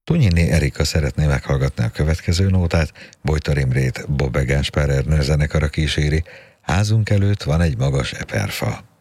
Tunyini Erika szeretné meghallgatni a következő nótát, Bojtor Imrét Bob Gáspár Ernő zenekara kíséri. Házunk előtt van egy magas eperfa.